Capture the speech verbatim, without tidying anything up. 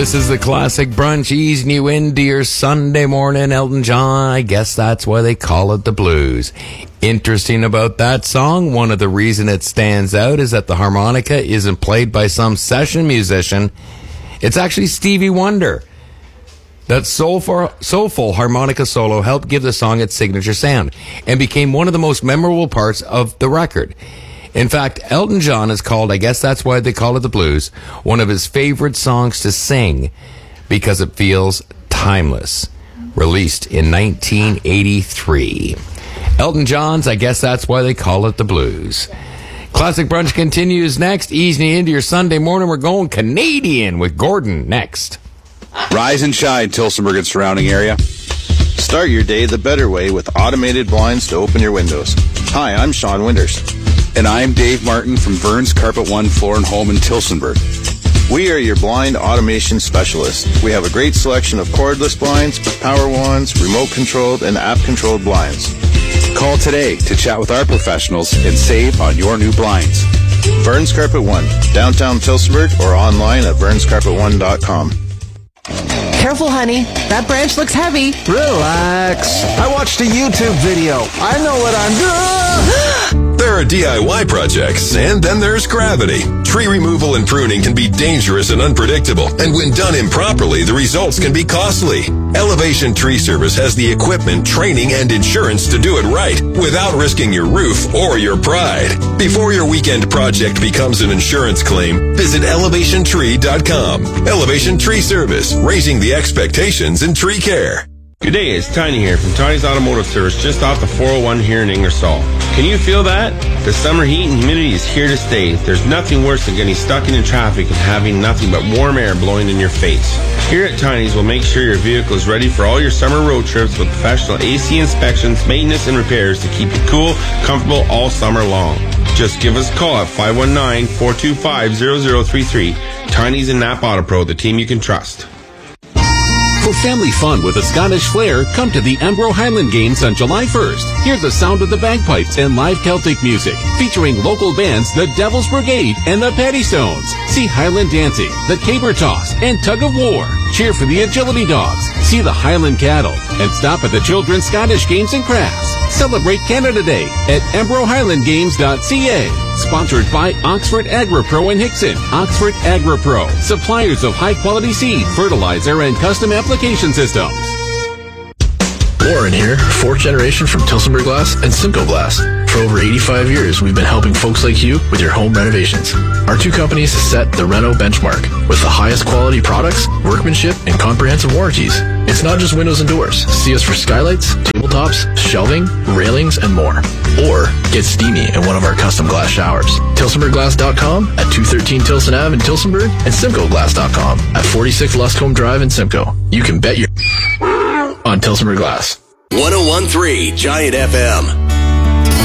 This is the Classic Brunch, easing you into your Sunday morning. Elton John, I guess that's why they call it the blues. Interesting about that song, one of the reasons it stands out is that the harmonica isn't played by some session musician. It's actually Stevie Wonder. That soulful, soulful harmonica solo helped give the song its signature sound and became one of the most memorable parts of the record. In fact, Elton John has called, I guess that's why they call it the blues, one of his favorite songs to sing because it feels timeless. Released in nineteen eighty-three. Elton John's, I guess that's why they call it the blues. Classic Brunch continues next. Easing you into your Sunday morning. We're going Canadian with Gordon next. Rise and shine, Tillsonburg and surrounding area. Start your day the better way with automated blinds to open your windows. Hi, I'm Sean Winters. And I'm Dave Martin from Vern's Carpet One Floor and Home in Tillsonburg. We are your blind automation specialists. We have a great selection of cordless blinds, power wands, remote-controlled, and app-controlled blinds. Call today to chat with our professionals and save on your new blinds. Vern's Carpet One, downtown Tillsonburg, or online at verns carpet one dot com. Careful, honey. That branch looks heavy. Relax. I watched a YouTube video. I know what I'm doing. There are D I Y projects, and then there's gravity. Tree removal and pruning can be dangerous and unpredictable, and when done improperly, the results can be costly. Elevation Tree Service has the equipment, training, and insurance to do it right without risking your roof or your pride. Before your weekend project becomes an insurance claim, visit elevation tree dot com. Elevation Tree Service, raising the expectations in tree care. Good day, it's Tiny here from Tiny's Automotive Service just off the four oh one here in Ingersoll. Can you feel that? The summer heat and humidity is here to stay. There's nothing worse than getting stuck in traffic and having nothing but warm air blowing in your face. Here at Tiny's, we'll make sure your vehicle is ready for all your summer road trips with professional A C inspections, maintenance, and repairs to keep you cool, comfortable all summer long. Just give us a call at five one nine, four two five, zero zero three three. Tiny's and Napa Auto Pro, the team you can trust. For family fun with a Scottish flair, come to the Embro Highland Games on July first. Hear the sound of the bagpipes and live Celtic music, featuring local bands The Devil's Brigade and the Paddystones. See Highland dancing, the caber toss, and tug of war. Cheer for the agility dogs, see the Highland cattle, and stop at the Children's Scottish Games and Crafts. Celebrate Canada Day at embro highland games dot c a. Sponsored by Oxford AgriPro in Hickson. Oxford AgriPro, suppliers of high-quality seed, fertilizer, and custom application systems. Warren here, fourth generation from Tillsonburg Glass and Simcoe Glass. For over eighty-five years, we've been helping folks like you with your home renovations. Our two companies set the Reno benchmark with the highest quality products, workmanship, and comprehensive warranties. It's not just windows and doors. See us for skylights, tabletops, shelving, railings, and more. Or get steamy in one of our custom glass showers. Tillsonburg Glass dot com at two thirteen Tilson Avenue in Tillsonburg and Simcoe Glass dot com at forty-six Luscombe Drive in Simcoe. You can bet your on Tillsonburg Glass. one oh one point three Giant F M.